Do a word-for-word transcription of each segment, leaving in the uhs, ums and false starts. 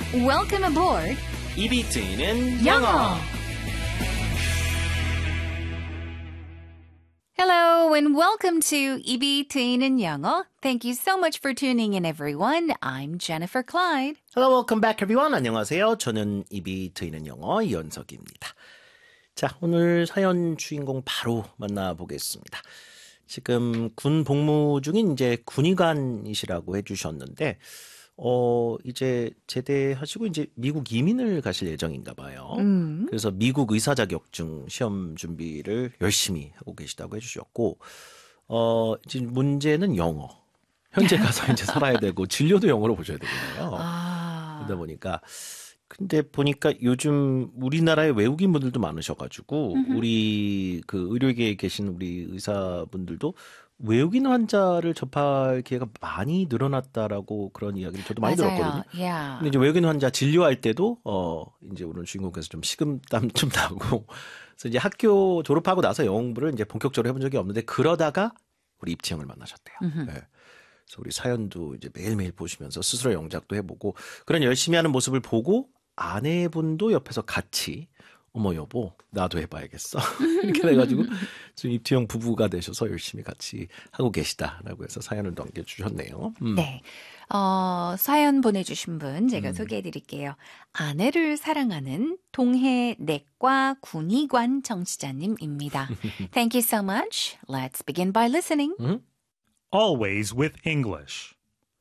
Welcome aboard. 입이 트이는 영어. 영어. Hello and welcome to 입이 트이는 영어. Thank you so much for tuning in, everyone. I'm Jennifer Clyde. Hello, welcome back everyone. 안녕하세요. 저는 입이 트이는 영어 이현석입니다. 자, 오늘 사연 주인공 바로 만나보겠습니다. 지금 군 복무 중인 이제 군의관이시라고 해주셨는데, 어, 이제 제대하시고 이제 미국 이민을 가실 예정인가 봐요. 음. 그래서 미국 의사 자격증 시험 준비를 열심히 하고 계시다고 해주셨고, 어, 지금 문제는 영어. 현재 가서 이제 살아야 되고, 진료도 영어로 보셔야 되잖아요. 아. 그러다 보니까, 근데 보니까 요즘 우리나라에 외국인 분들도 많으셔가지고, 음흠. 우리 그 의료계에 계신 우리 의사분들도 외국인 환자를 접할 기회가 많이 늘어났다라고 그런 이야기를 저도 많이 맞아요. 들었거든요. Yeah. 근데 이제 외국인 환자 진료할 때도 어 이제 오늘 주인공께서 좀 식은땀 좀 나고 그래서 이제 학교 졸업하고 나서 영어 공부를 이제 본격적으로 해본 적이 없는데 그러다가 우리 입지영을 만나셨대요. 네. 그래서 우리 사연도 이제 매일매일 보시면서 스스로 영작도 해보고 그런 열심히 하는 모습을 보고 아내분도 옆에서 같이 어머 여보 나도 해봐야겠어 이렇게 돼가지고 지금 입티영 부부가 되셔서 열심히 같이 하고 계시다라고 해서 사연을 남겨주셨네요. 음. 네. 어, 사연 보내주신 분 제가 소개해드릴게요. 아내를 사랑하는 동해 내과 군의관 정치자님입니다. Thank you so much. Let's begin by listening. 음? Always with English.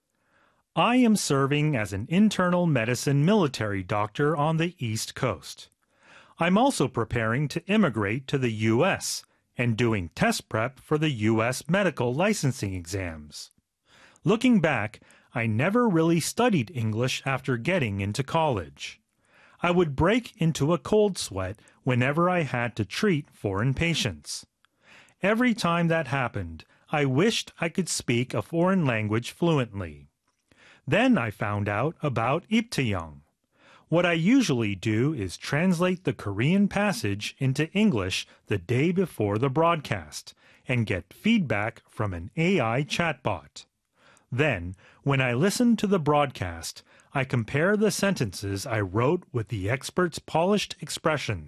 I am serving as an internal medicine military doctor on the East Coast. I'm also preparing to immigrate to the U S and doing test prep for the U S medical licensing exams. Looking back, I never really studied English after getting into college. I would break into a cold sweat whenever I had to treat foreign patients. Every time that happened, I wished I could speak a foreign language fluently. Then I found out about Iptaeyong. What I usually do is translate the Korean passage into English the day before the broadcast and get feedback from an A I chatbot. Then, when I listen to the broadcast, I compare the sentences I wrote with the expert's polished expressions.